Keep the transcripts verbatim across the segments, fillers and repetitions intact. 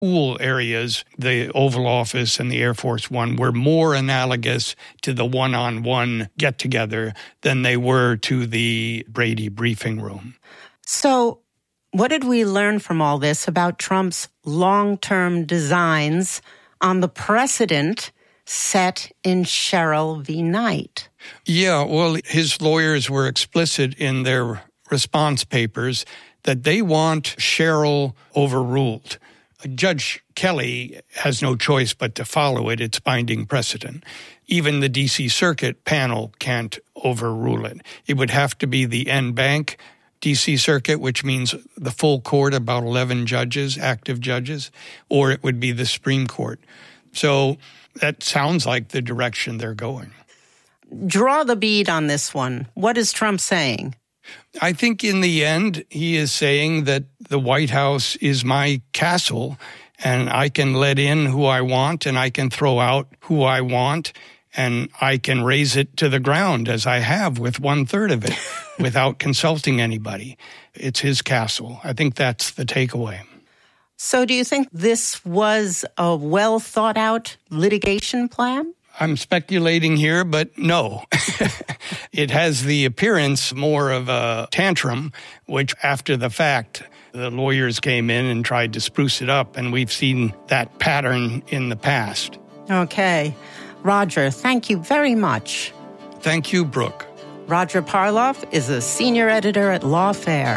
pool areas, the Oval Office and the Air Force One, were more analogous to the one-on-one get-together than they were to the Brady briefing room. So what did we learn from all this about Trump's long-term designs on the precedent set in Sherrill v. Knight? Yeah, well, his lawyers were explicit in their response papers that they want Sherrill overruled. Judge Kelly has no choice but to follow it. It's binding precedent. Even the D C Circuit panel can't overrule it. It would have to be the en banc D C Circuit, which means the full court, about eleven judges, active judges, or it would be the Supreme Court. So that sounds like the direction they're going. Draw the bead on this one. What is Trump saying? I think in the end, he is saying that the White House is my castle, and I can let in who I want, and I can throw out who I want, and I can raise it to the ground, as I have with one-third of it, without consulting anybody. It's his castle. I think that's the takeaway. So do you think this was a well-thought-out litigation plan? I'm speculating here, but no. It has the appearance more of a tantrum, which after the fact, the lawyers came in and tried to spruce it up, and we've seen that pattern in the past. Okay. Roger, thank you very much. Thank you, Brooke. Roger Parloff is a senior editor at Lawfare.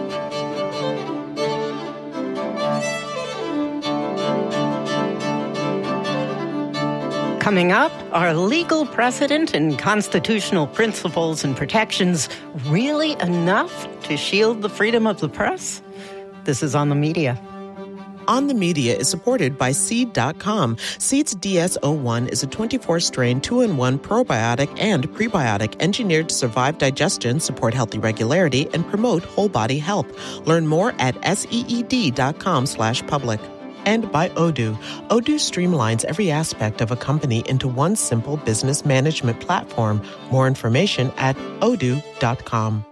Coming up, are legal precedent and constitutional principles and protections really enough to shield the freedom of the press? This is On the Media. On the Media is supported by Seed dot com. Seed's D S zero one is a twenty-four strain, two in one probiotic and prebiotic engineered to survive digestion, support healthy regularity, and promote whole body health. Learn more at seed dot com slash public. And by Odoo. Odoo streamlines every aspect of a company into one simple business management platform. More information at odoo dot com.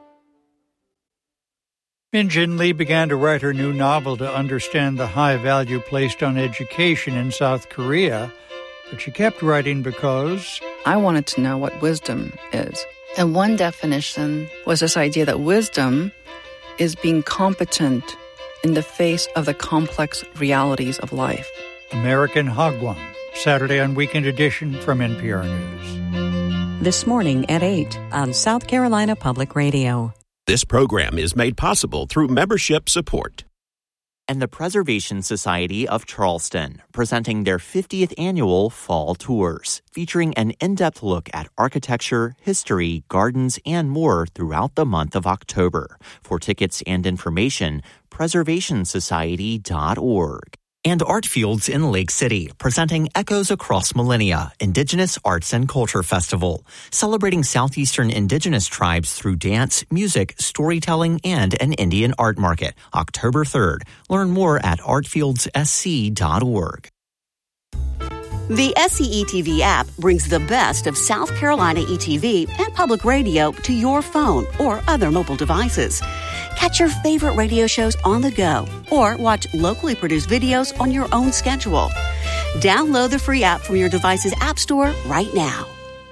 Min Jin Lee began to write her new novel to understand the high value placed on education in South Korea, but she kept writing because I wanted to know what wisdom is. And one definition was this idea that wisdom is being competent in the face of the complex realities of life. American Hagwon, Saturday on Weekend Edition from N P R News. This morning at eight on South Carolina Public Radio. This program is made possible through membership support. And the Preservation Society of Charleston, presenting their fiftieth annual Fall Tours, featuring an in-depth look at architecture, history, gardens, and more throughout the month of October. For tickets and information, preservation society dot org. And Artfields in Lake City, presenting Echoes Across Millennia, Indigenous Arts and Culture Festival, celebrating Southeastern Indigenous tribes through dance, music, storytelling, and an Indian art market, October third. Learn more at artfields s c dot org. The S E E T V app brings the best of South Carolina E T V and public radio to your phone or other mobile devices. Catch your favorite radio shows on the go or watch locally produced videos on your own schedule. Download the free app from your device's app store right now.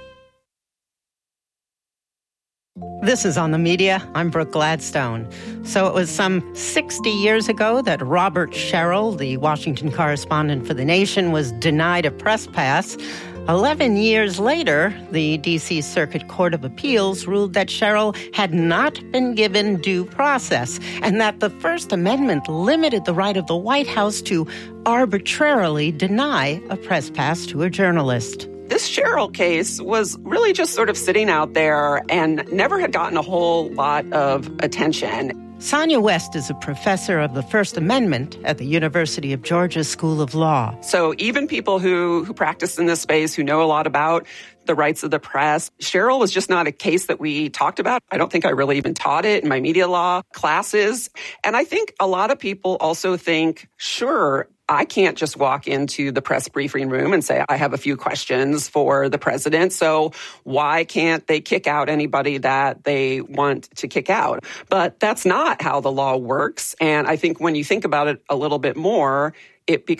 This is On the Media. I'm Brooke Gladstone. So it was some sixty years ago that Robert Sherrill, the Washington correspondent for The Nation, was denied a press pass. Eleven years later, the D C Circuit Court of Appeals ruled that Sherrill had not been given due process and that the First Amendment limited the right of the White House to arbitrarily deny a press pass to a journalist. This Sherrill case was really just sort of sitting out there and never had gotten a whole lot of attention. Sonia West is a professor of the First Amendment at the University of Georgia School of Law. So even people who, who practice in this space, who know a lot about the rights of the press, Sherrill was just not a case that we talked about. I don't think I really even taught it in my media law classes. And I think a lot of people also think, sure, I can't just walk into the press briefing room and say, I have a few questions for the president. So why can't they kick out anybody that they want to kick out? But that's not how the law works. And I think when you think about it a little bit more, it becomes